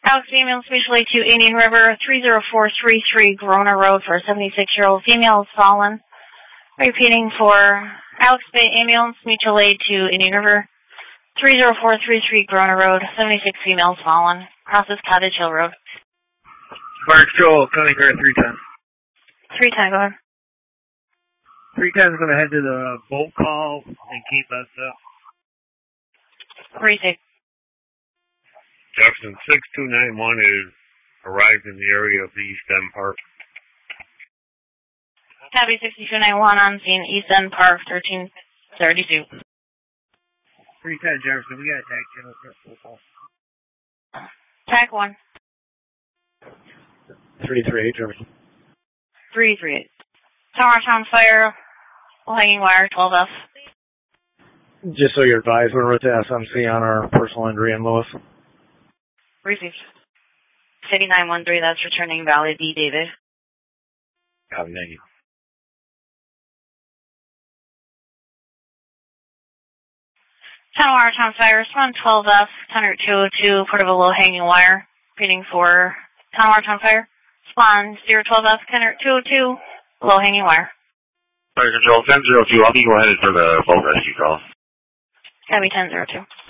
Alex Ambulance Mutual Aid to Indian River, 30433 Corona Road for a 76-year-old female has fallen. Repeating for Alex Bay Ambulance Mutual Aid to Indian River, 30433 Corona Road, 76 females fallen. Crosses Cottage Hill Road. Fire Control, County Car 310. 310, go ahead. 310 is going to head to the boat call and keep us up. Retake. Jefferson 6291 is arrived in the area of the East End Park. Copy 6291 on scene, East End Park, 1332. 310 Jefferson, we got a tag channel. Track 1. 338 Jefferson. 338. Tower on fire, hanging wire, 12F. Just so you're advised, we're with the SMC on our personal injury in Lewis. Received. City 913, that's returning Valley B, David. Copy, thank you. Town wire, town fire, respond 12F, 10202, portable low hanging wire. Repeating for town wire, town fire. Respond 012F, 10202, low hanging wire. Fire Control 1002, I'll be go ahead for the boat rescue call. Copy 1002.